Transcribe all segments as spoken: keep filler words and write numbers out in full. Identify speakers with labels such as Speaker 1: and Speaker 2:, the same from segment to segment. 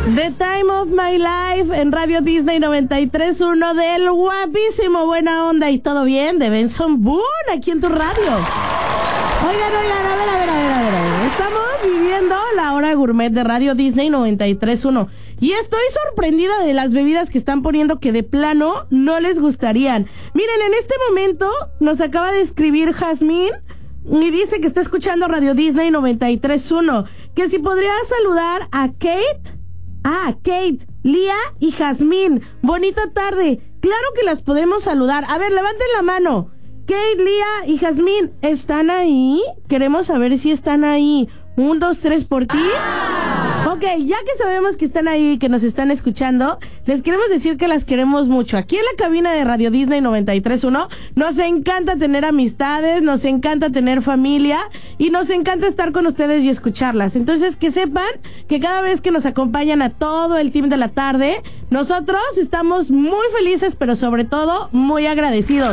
Speaker 1: The Time of My Life en Radio Disney noventa y tres punto uno del guapísimo Buena Onda y Todo Bien de Benson Boone aquí en tu radio. Oigan, oigan, a ver, a ver, a ver, a ver, a ver. Estamos viviendo la hora gourmet de Radio Disney noventa y tres punto uno y estoy sorprendida de las bebidas que están poniendo que de plano no les gustarían. Miren, en este momento nos acaba de escribir Jazmín y dice que está escuchando Radio Disney noventa y tres punto uno, que si podría saludar a Kate, ah, Kate, Lía y Jazmín. Bonita tarde. Claro que las podemos saludar. A ver, levanten la mano. Kate, Lía y Jazmín, ¿están ahí? Queremos saber si están ahí. Un, dos, tres por ti. Ah. Ok, ya que sabemos que están ahí, que nos están escuchando, les queremos decir que las queremos mucho. Aquí en la cabina de Radio Disney noventa y tres punto uno nos encanta tener amistades, nos encanta tener familia y nos encanta estar con ustedes y escucharlas. Entonces, que sepan que cada vez que nos acompañan a todo el team de la tarde, nosotros estamos muy felices, pero sobre todo muy agradecidos.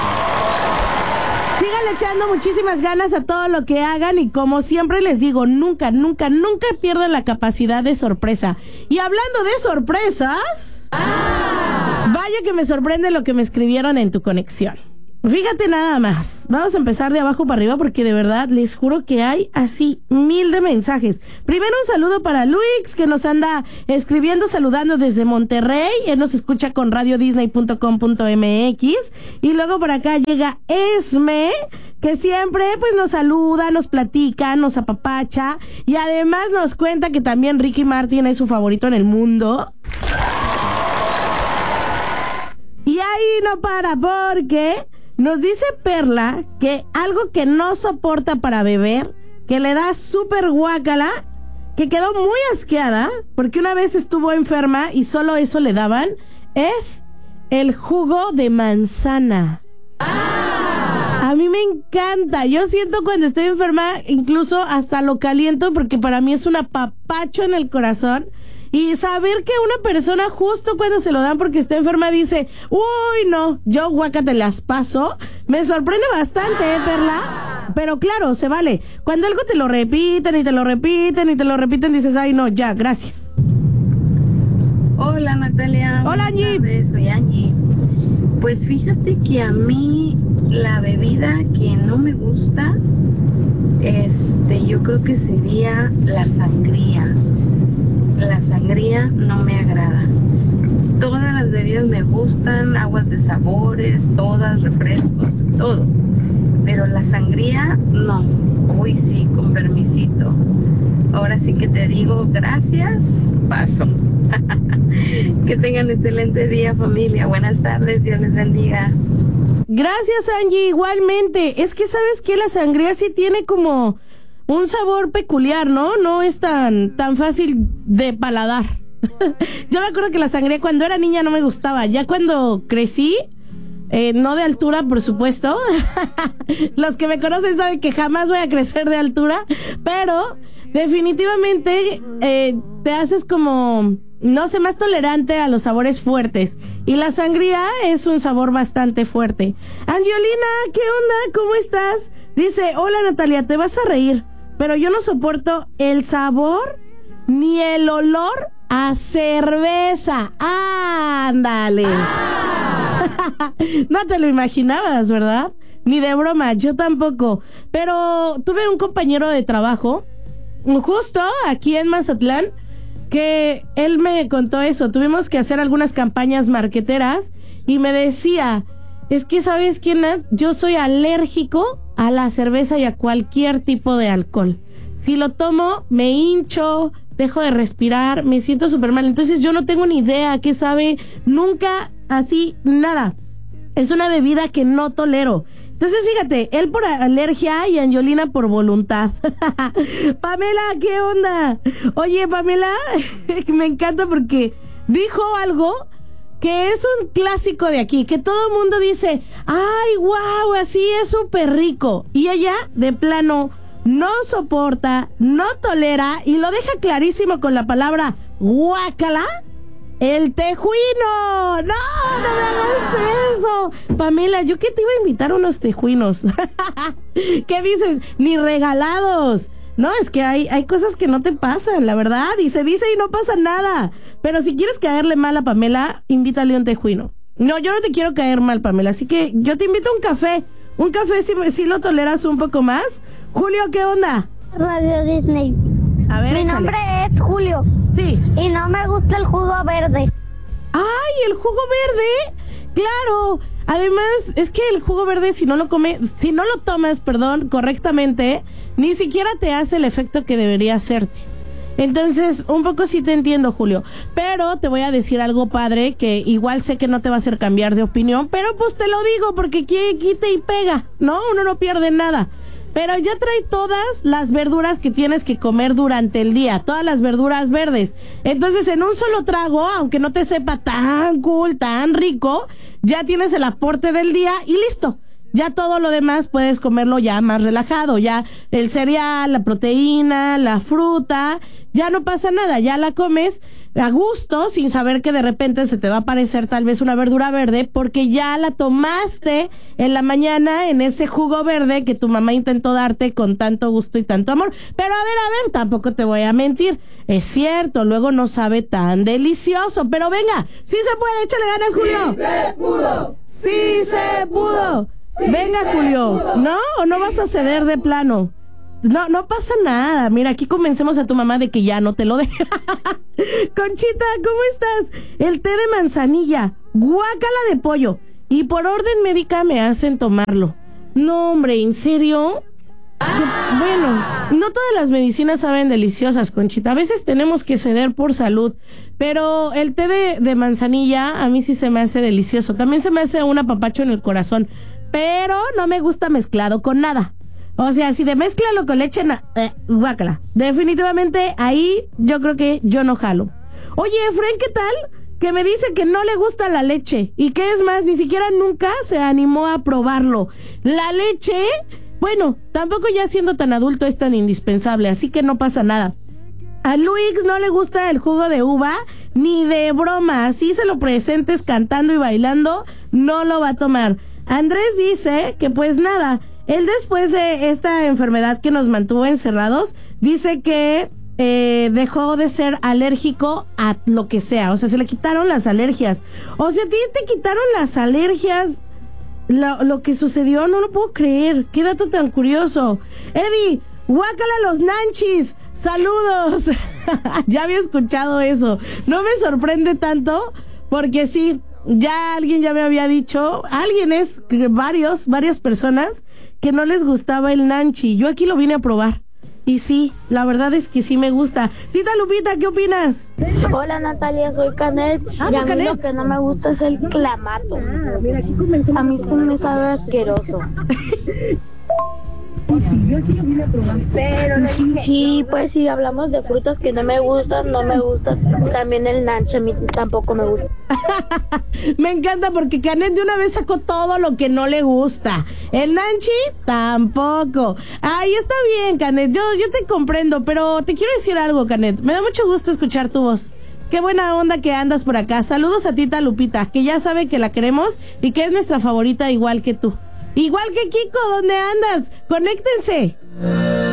Speaker 1: Síganle echando muchísimas ganas a todo lo que hagan y como siempre les digo, nunca, nunca, nunca pierdan la capacidad de sorpresa. Y hablando de sorpresas, ¡ah! Vaya que me sorprende lo que me escribieron en tu conexión. Fíjate nada más, vamos a empezar de abajo para arriba porque de verdad les juro que hay así mil de mensajes. Primero un saludo para Luis que nos anda escribiendo, saludando desde Monterrey. Él nos escucha con radio disney punto com punto m x. Y luego por acá llega Esme, que siempre pues nos saluda, nos platica, nos apapacha y además nos cuenta que también Ricky Martin es su favorito en el mundo. Y ahí no para porque nos dice Perla que algo que no soporta para beber, que le da súper guácala, que quedó muy asqueada porque una vez estuvo enferma y solo eso le daban, es el jugo de manzana. ¡Ah! A mí me encanta. Yo siento cuando estoy enferma, incluso hasta lo caliento porque para mí es un apapacho en el corazón. Y saber que una persona justo cuando se lo dan porque está enferma dice, uy, no, yo guaca te las paso, me sorprende bastante, ¿eh, Perla? Pero claro, se vale. Cuando algo te lo repiten y te lo repiten y te lo repiten, dices, ay, no, ya, gracias.
Speaker 2: Hola, Natalia.
Speaker 1: Hola, Angie.
Speaker 2: Soy Angie. Pues fíjate que a mí la bebida que no me gusta, este, yo creo que sería la sangría. La sangría no me agrada. Todas las bebidas me gustan, aguas de sabores, sodas, refrescos, todo. Pero la sangría, no. Uy, sí, con permisito. Ahora sí que te digo gracias, paso. Que tengan excelente día, familia. Buenas tardes, Dios les bendiga.
Speaker 1: Gracias, Angie, igualmente. Es que sabes que la sangría sí tiene como un sabor peculiar, ¿no? No es tan, tan fácil de paladar. Yo me acuerdo que la sangría cuando era niña no me gustaba. Ya cuando crecí, eh, no de altura, por supuesto. Los que me conocen saben que jamás voy a crecer de altura. Pero definitivamente eh, te haces como, no sé, más tolerante a los sabores fuertes. Y la sangría es un sabor bastante fuerte. Angiolina, ¿qué onda? ¿Cómo estás? Dice, hola Natalia, te vas a reír, pero yo no soporto el sabor ni el olor a cerveza. ¡Ándale! ¡Ah! No te lo imaginabas, ¿verdad? Ni de broma, yo tampoco. Pero tuve un compañero de trabajo, justo aquí en Mazatlán, que él me contó eso. Tuvimos que hacer algunas campañas marqueteras y me decía, es que ¿sabes quién es? Yo soy alérgico a la cerveza y a cualquier tipo de alcohol. Si lo tomo, me hincho, dejo de respirar, me siento súper mal. Entonces yo no tengo ni idea qué sabe, nunca así, nada. Es una bebida que no tolero. Entonces fíjate, él por alergia y Angiolina por voluntad. Pamela, ¿qué onda? Oye, Pamela, me encanta porque dijo algo que es un clásico de aquí, que todo el mundo dice, ay, wow, así es súper rico. Y ella, de plano, no soporta, no tolera, y lo deja clarísimo con la palabra guácala, el tejuino. No, no me hagas eso. Pamela, yo que te iba a invitar unos tejuinos. ¿Qué dices? Ni regalados. No, es que hay, hay cosas que no te pasan, la verdad, y se dice y no pasa nada. Pero si quieres caerle mal a Pamela, invítale un tejuino. No, yo no te quiero caer mal, Pamela, así que yo te invito a un café. Un café si, si lo toleras un poco más. Julio, ¿qué onda?
Speaker 3: Radio Disney.
Speaker 1: A ver,
Speaker 3: Mi
Speaker 1: échale.
Speaker 3: nombre es Julio.
Speaker 1: Sí.
Speaker 3: Y no me gusta el jugo verde.
Speaker 1: ¡Ay, el jugo verde! ¡Claro! Además, es que el jugo verde, si no lo comes, si no lo tomas, perdón, correctamente, ni siquiera te hace el efecto que debería hacerte. Entonces, un poco sí te entiendo, Julio. Pero te voy a decir algo, padre, que igual sé que no te va a hacer cambiar de opinión, pero pues te lo digo porque aquí quita y pega, ¿no? Uno no pierde nada. Pero ya trae todas las verduras que tienes que comer durante el día, todas las verduras verdes. Entonces, en un solo trago, aunque no te sepa tan cool, tan rico, ya tienes el aporte del día y listo. Ya todo lo demás puedes comerlo ya más relajado, ya el cereal, la proteína, la fruta, ya no pasa nada, ya la comes a gusto sin saber que de repente se te va a aparecer tal vez una verdura verde porque ya la tomaste en la mañana en ese jugo verde que tu mamá intentó darte con tanto gusto y tanto amor. Pero a ver, a ver, tampoco te voy a mentir, es cierto, luego no sabe tan delicioso, pero venga, sí se puede, échale ganas, Julio.
Speaker 4: ¡Sí se pudo!
Speaker 1: ¡Sí se pudo! Venga, Julio, ¿no? ¿O no vas a ceder de plano? No, no pasa nada. Mira, aquí convencemos a tu mamá de que ya no te lo deje. Conchita, ¿cómo estás? El té de manzanilla, guácala de pollo. Y por orden médica me hacen tomarlo. No, hombre, ¿en serio? Yo- bueno, no todas las medicinas saben deliciosas, Conchita. A veces tenemos que ceder por salud. Pero el té de, de manzanilla a mí sí se me hace delicioso. También se me hace un apapacho en el corazón. Pero no me gusta mezclado con nada. O sea, si de mezclalo con leche, na- eh, guácala. Definitivamente ahí yo creo que yo no jalo. Oye, Efren, ¿qué tal? Que me dice que no le gusta la leche. Y que es más, ni siquiera nunca se animó a probarlo. La leche, bueno, tampoco ya siendo tan adulto es tan indispensable, así que no pasa nada. A Luis no le gusta el jugo de uva, ni de broma. Así se lo presentes cantando y bailando, no lo va a tomar. Andrés dice que pues nada, él después de esta enfermedad que nos mantuvo encerrados, dice que eh, dejó de ser alérgico a lo que sea. O sea, se le quitaron las alergias. O sea, a ti te quitaron las alergias. Lo, lo que sucedió, no lo puedo creer. Qué dato tan curioso. Eddie, guácala los nanchis. Saludos. Ya había escuchado eso. No me sorprende tanto porque sí, ya alguien ya me había dicho, alguien es, varios, varias personas que no les gustaba el nanchi. Yo aquí lo vine a probar. Y sí, la verdad es que sí me gusta. Tita Lupita, ¿qué opinas?
Speaker 3: Hola Natalia, soy Canet.
Speaker 1: Ah,
Speaker 3: y a mí
Speaker 1: Canet.
Speaker 3: lo que no me gusta es el clamato. A mí se me sabe asqueroso. Y pues si hablamos de frutas que no me gustan, no me gusta. También el nancho a mí tampoco me gusta.
Speaker 1: Me encanta porque Canet de una vez sacó todo lo que no le gusta. El nanchi tampoco. Ay, está bien, Canet, yo, yo te comprendo, pero te quiero decir algo, Canet. Me da mucho gusto escuchar tu voz. Qué buena onda que andas por acá. Saludos a Tita Lupita, que ya sabe que la queremos y que es nuestra favorita igual que tú. Igual que Kiko, ¿dónde andas? Conéctense.